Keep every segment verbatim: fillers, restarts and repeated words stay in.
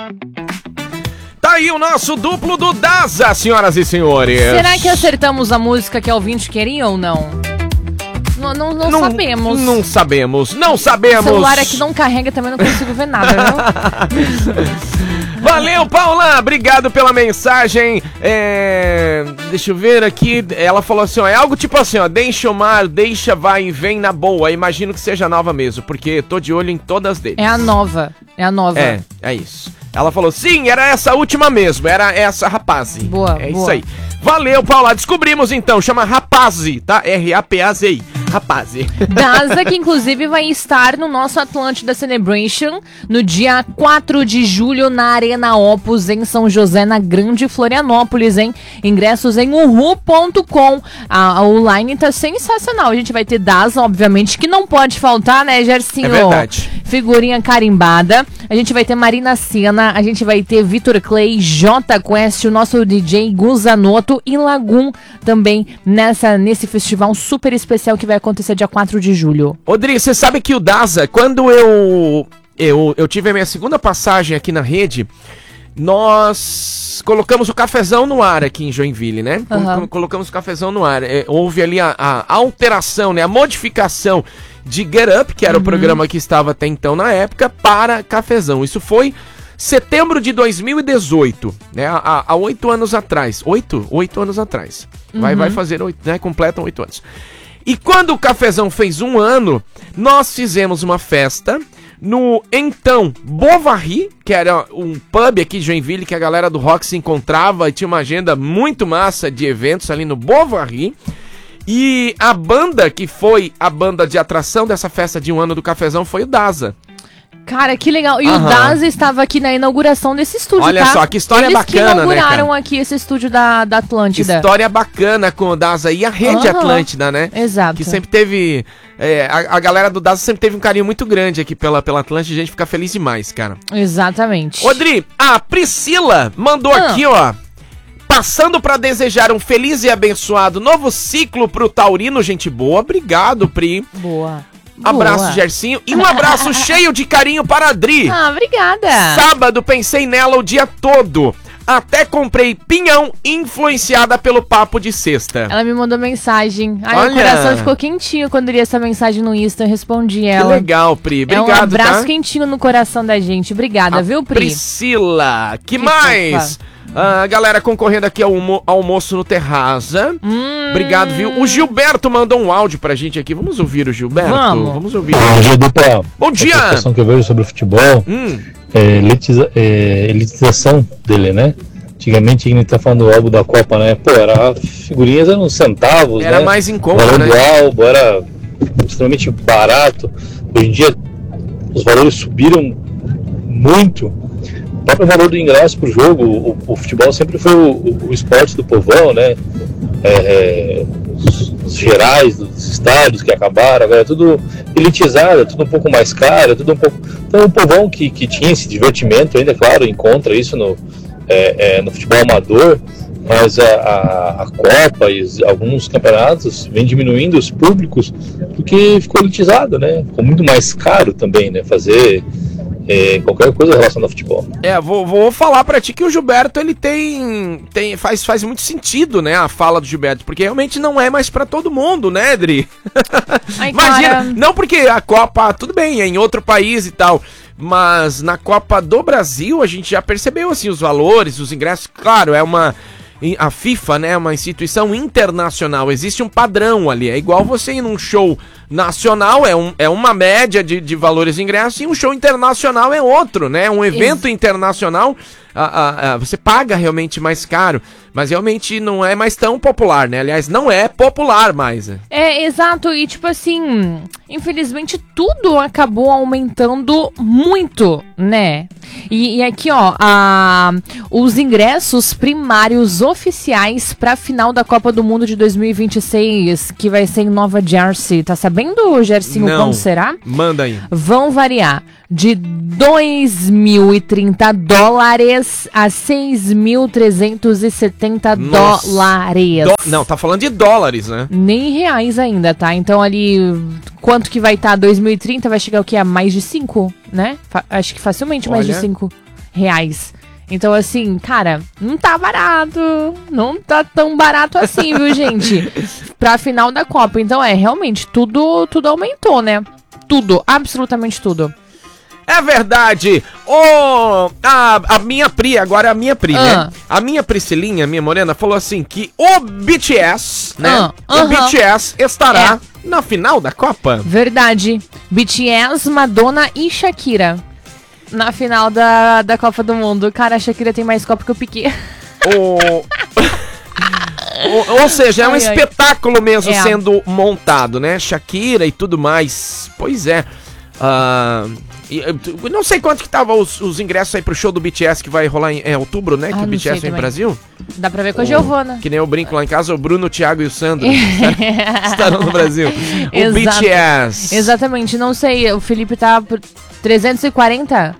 Tá aí o nosso duplo do Daza, senhoras e senhores. Será que acertamos a música que a ouvinte queria ou não? Não, não, não, não sabemos. Não sabemos, não sabemos. O celular aqui não carrega, também não consigo ver nada, viu? Valeu, Paula, obrigado pela mensagem. É... Deixa eu ver aqui. Ela falou assim, ó, é algo tipo assim, ó, deixa o mar, deixa, vai e vem na boa. Imagino que seja nova mesmo, porque tô de olho em todas deles. É a nova, é a nova. É, é isso. Ela falou, sim, era essa última mesmo, era essa Rapazi. Boa, É boa. isso aí. Valeu, Paula, descobrimos então, chama Rapazi, tá? R A P A Z I. Rapazi. Daza, que inclusive vai estar no nosso Atlântida Celebration no dia quatro de julho na Arena Opus, em São José, na Grande Florianópolis, hein? Ingressos em uhu ponto com. A, a online tá sensacional. A gente vai ter Daza, obviamente, que não pode faltar, né, Gersinho? É verdade. Figurinha carimbada. A gente vai ter Marina Sena, a gente vai ter Vitor Clay, J Quest, o nosso D J Guzanoto e Lagum também nessa, nesse festival super especial que vai acontecer dia quatro de julho. Rodrigo, você sabe que o Daza, quando eu, eu, eu tive a minha segunda passagem aqui na rede, nós colocamos o cafezão no ar aqui em Joinville, né? Uhum. Colocamos o cafezão no ar. É, houve ali a, a alteração, né? A modificação de Get Up, que era uhum. o programa que estava até então na época, para cafezão. Isso foi setembro de dois mil e dezoito, né? Há, há oito anos atrás. Oito? Oito anos atrás. Vai, uhum. vai fazer oito, né? Completam oito anos. E quando o cafezão fez um ano, nós fizemos uma festa no, então, Bovary, que era um pub aqui de Joinville, que a galera do rock se encontrava e tinha uma agenda muito massa de eventos ali no Bovary. E a banda que foi a banda de atração dessa festa de um ano do cafezão foi o Daza. Cara, que legal. E Aham. o Daza estava aqui na inauguração desse estúdio, Olha tá? só, que história Eles bacana, que inauguraram, né, cara? aqui esse estúdio da, da Atlântida. História bacana com o Daza e a rede Aham. Atlântida, né? Exato. Que sempre teve... É, a, a galera do Daza sempre teve um carinho muito grande aqui pela, pela Atlântida, a gente fica feliz demais, cara. Exatamente. Rodri, a Priscila mandou Ah. aqui, ó. Passando pra desejar um feliz e abençoado novo ciclo pro Taurino, gente boa. Obrigado, Pri. Boa. Abraço, Boa. Gersinho. E um abraço cheio de carinho para a Dri. Ah, obrigada. Sábado pensei nela o dia todo. Até comprei pinhão, influenciada pelo papo de sexta. Ela me mandou mensagem. Ai, Olha. o coração ficou quentinho quando eu li essa mensagem no Insta. Eu respondi Que ela. legal, Pri. Obrigado, é um abraço tá? quentinho no coração da gente. Obrigada, A viu, Pri? Priscila. Que, Que mais? A galera concorrendo aqui ao almo- almoço no Terraza. Hum. Obrigado, viu? O Gilberto mandou um áudio pra gente aqui. Vamos ouvir o Gilberto? Vamos. Vamos ouvir. Bom dia, Dupla. Bom dia. A questão que eu vejo sobre o futebol Hum. é, elitiza, é elitização dele, né? Antigamente, a gente tá falando do álbum da Copa, né? Pô, era figurinhas eram centavos, Era né? mais em O conta, valor né? do álbum era extremamente barato. Hoje em dia, os valores subiram muito. O próprio valor do ingresso pro jogo, o, o futebol sempre foi o, o, o esporte do povão, né? É, é, os, os gerais dos estádios que acabaram, agora é tudo elitizado, é tudo um pouco mais caro, é tudo um pouco... Então o povão que, que tinha esse divertimento ainda, claro, encontra isso no, é, é, no futebol amador, mas a, a, a Copa e os, alguns campeonatos vem diminuindo os públicos porque ficou elitizado, né? Ficou muito mais caro também, né? Fazer... É, qualquer coisa relacionada ao futebol. É, vou, vou falar pra ti que o Gilberto, ele tem, tem faz, faz muito sentido, né, a fala do Gilberto, porque realmente não é mais pra todo mundo, né, Dri? Ai, Imagina, cara. não porque a Copa, tudo bem, é em outro país e tal, mas na Copa do Brasil a gente já percebeu, assim, os valores, os ingressos, claro, é uma... A FIFA, né, é uma instituição internacional, existe um padrão ali, é igual você ir num show nacional, é, um, é uma média de, de valores de ingresso, e um show internacional é outro, né, um evento Ex- internacional, a, a, a, você paga realmente mais caro, mas realmente não é mais tão popular, né, aliás, não é popular mais. É, exato, e tipo assim, infelizmente tudo acabou aumentando muito, né? E, e aqui, ó, a, os ingressos primários oficiais pra final da Copa do Mundo de dois mil e vinte e seis, que vai ser em Nova Jersey, tá sabendo, Gersinho, Não. quando será? Manda aí. Vão variar de dois mil e trinta dólares a seis mil trezentos e setenta Nossa. dólares. Do- não, tá falando de dólares, né? Nem reais ainda, tá? Então ali, quanto que vai estar? dois mil e trinta vai chegar o quê? A mais de cinco, né? Fa- acho que facilmente mais Olha. de cinco. reais. Então, assim, cara, não tá barato. Não tá tão barato assim, viu, gente? Pra final da Copa. Então, é, realmente, tudo, tudo aumentou, né? Tudo, absolutamente tudo. É verdade. Oh, a, a minha Pri, agora é a minha Pri, Ah. né? A minha Priscilinha, minha morena, falou assim que o B T S, né? Ah, O aham. B T S estará na final da Copa. Verdade. B T S, Madonna e Shakira. Na final da, da Copa do Mundo. Cara, a Shakira tem mais Copa que o Piquet. O... ou, ou seja, é um Ai, ai. espetáculo mesmo É. sendo montado, né? Shakira e tudo mais. Pois é. Ah, e, eu não sei quanto que tava os, os ingressos aí pro show do B T S que vai rolar em é, outubro, né? Ah, que o não B T S sei vem pro também. Brasil. Dá pra ver com a O- Giovana. Que nem eu brinco lá em casa, o Bruno, o Thiago e o Sandro estarão no Brasil. O Exato. B T S. Exatamente, não sei. O Felipe tá por trezentos e quarenta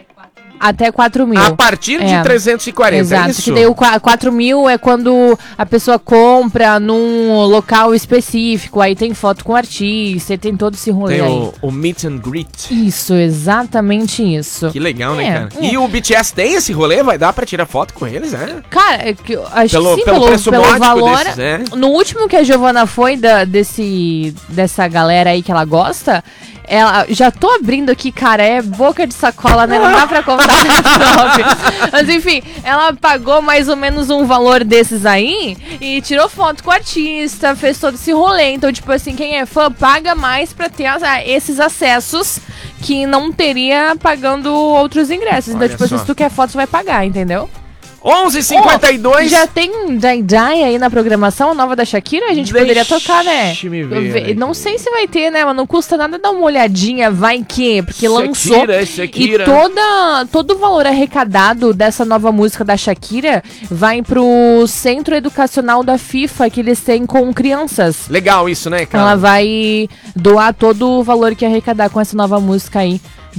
até quatro mil. A partir de É. trezentos e quarenta, Exato, é isso? que daí o qua- quatro mil é quando a pessoa compra num local específico, aí tem foto com o artista, e tem todo esse rolê Tem aí. o, o meet and greet. Isso, exatamente isso. Que legal, né, É, cara? é. E o B T S tem esse rolê? Vai dar pra tirar foto com eles, né? Cara, é que eu acho Pelo- que sim, pelo pelo, preço pelo módico valor. desses, né? No último que a Giovana foi da, desse, dessa galera aí que ela gosta, ela, já tô abrindo aqui, cara, é boca de sacola, né? Não dá pra contar no Mas enfim, ela pagou mais ou menos um valor desses aí e tirou foto com o artista, fez todo esse rolê. Então, tipo assim, quem é fã paga mais pra ter as- esses acessos que não teria pagando outros ingressos. Então, Olha tipo assim, só. se tu quer foto, você vai pagar, entendeu? onze e cinquenta e dois. Já tem Dai Dai aí na programação nova da Shakira? A gente poderia tocar, né? Deixa-me ver Ve- aqui. Não sei se vai ter, né? Mas não custa nada dar uma olhadinha, vai que, porque lançou. Shakira, Shakira. E toda, todo o valor arrecadado dessa nova música da Shakira vai pro Centro Educacional da FIFA que eles têm com crianças. Legal isso, né, Então ela cara? vai doar todo o valor que arrecadar com essa nova música aí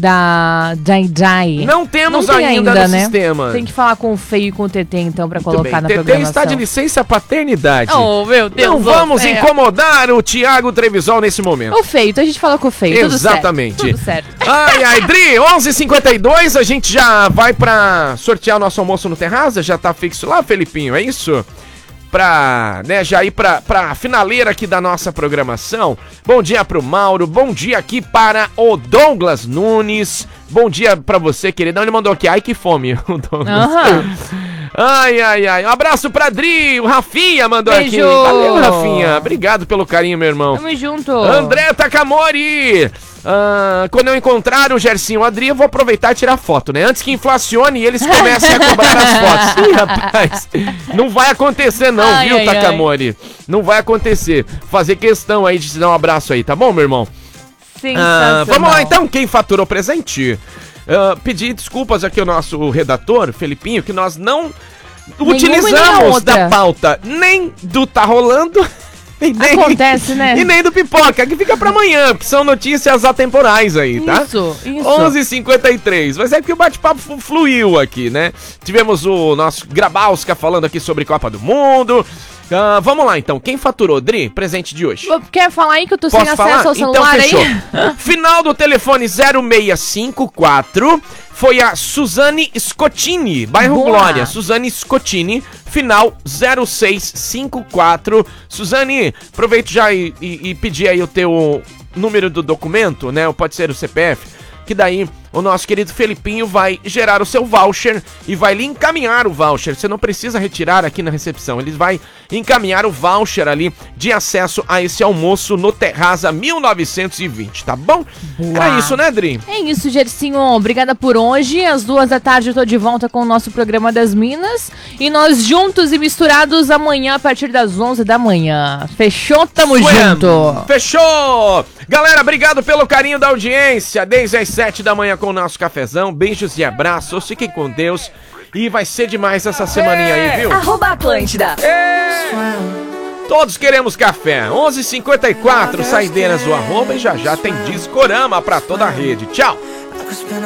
da Dai Dai. Não temos Não tem ainda, ainda, no né? sistema. Tem que falar com o Feio e com o T T, então, pra Muito colocar bem. na T T programação. está de licença paternidade. Oh, meu Deus. Não vamos é. incomodar o Thiago Trevisol nesse momento. O Feio, então a gente fala com o Feio. Exatamente. Tudo certo. Tudo certo. Ai, ai, Dri, onze e cinquenta e dois, a gente já vai pra sortear o nosso almoço no Terraza? Já tá fixo lá, Felipinho, é isso? Pra, né, já ir pra, pra finaleira aqui da nossa programação. Bom dia pro Mauro, bom dia aqui para o Douglas Nunes. Bom dia pra você, queridão. Ele mandou aqui, ai que fome, o Douglas. Aham. Ai, ai, ai. Um abraço pra Dri, o Rafinha mandou Beijo. aqui. Valeu, Rafinha. Obrigado pelo carinho, meu irmão. Tamo junto. André Takamori! Ah, quando eu encontrar o Gersinho e o Adri, eu vou aproveitar e tirar foto, né? Antes que inflacione e eles comecem a cobrar as fotos. Ih, rapaz, não vai acontecer não, Ai, viu, ai, Takamori? Não vai acontecer. Fazer questão aí de te dar um abraço aí, tá bom, meu irmão? Sensacional. Ah, vamos lá então, quem faturou presente? Ah, pedir desculpas aqui ao nosso redator, Felipinho, que nós não Nenhuma nem a utilizamos outra. da pauta nem do Tá Rolando e nem, Acontece, né? e nem do Pipoca, que fica pra amanhã, porque são notícias atemporais aí, tá? Isso, isso. onze e cinquenta e três, mas é que o bate-papo fu- fluiu aqui, né? Tivemos o nosso Grabowska falando aqui sobre Copa do Mundo. Ah, vamos lá então, quem faturou, Dri, presente de hoje? Quer falar aí que eu tô Posso sem falar? acesso ao Então celular fechou. aí? Final do telefone zero seis cinco quatro foi a Suzane Scottini, bairro Boa. Glória. Suzane Scottini, final zero seis cinco quatro. Suzane, aproveito já e, e, e pedir aí o teu número do documento, né? Ou pode ser o C P F, que daí o nosso querido Felipinho vai gerar o seu voucher e vai lhe encaminhar o voucher. Você não precisa retirar aqui na recepção, ele vai encaminhar o voucher ali de acesso a esse almoço no Terraza mil novecentos e vinte, tá bom? Boa. É isso, né, Dri? É isso, Gersinho. Obrigada por hoje. Às duas da tarde eu tô de volta com o nosso programa das Minas. E nós juntos e misturados amanhã a partir das onze da manhã. Fechou? Tamo junto. Fechou! Galera, obrigado pelo carinho da audiência. Desde as sete da manhã com o nosso cafezão. Beijos e abraços. Fiquem com Deus. E vai ser demais essa semaninha aí, viu? Arroba Atlântida. Todos queremos café. onze e cinquenta e quatro, saideiras do arroba. E já já tem Discorama pra toda a rede. Tchau!